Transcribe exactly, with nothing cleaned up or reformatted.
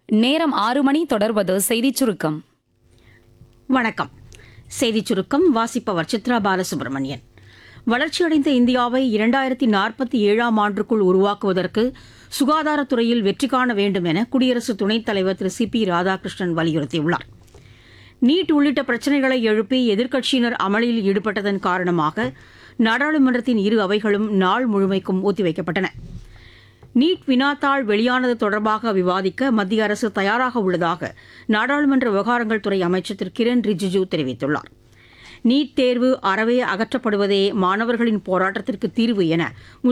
நேரம் ஆறு மணி தொடர்வது செய்திச் சுருக்கம். வணக்கம். செய்திச் சுருக்கம் வாசிப்பவர் சித்ரா பாலசுப்ரமணியன். வளர்ச்சியடைந்த இந்தியாவை இரண்டாயிரத்தி நாற்பத்தி ஏழாம் ஆண்டுக்குள் உருவாக்குவதற்கு சுகாதாரத்துறையில் வெற்றி காண வேண்டும் என குடியரசு துணைத் தலைவர் திரு சி பி ராதாகிருஷ்ணன் வலியுறுத்தியுள்ளார். நீட் உள்ளிட்ட பிரச்சினைகளை எழுப்பி எதிர்க்கட்சியினர் அமளியில் ஈடுபட்டதன் காரணமாக நாடாளுமன்றத்தின் இரு அவைகளும் நாள் முழுமைக்கும் ஒத்திவைக்கப்பட்டன. நீட் வினாத்தாள் வெளியானது தொடர்பாக விவாதிக்க மத்திய அரசு தயாராக உள்ளதாக நாடாளுமன்ற விவகாரங்கள் துறை அமைச்சர் திரு கிரண் ரிஜிஜூ தெரிவித்துள்ளார். நீட் தேர்வு அறவே அகற்றப்படுவதே மாணவர்களின் போராட்டத்திற்கு தீர்வு என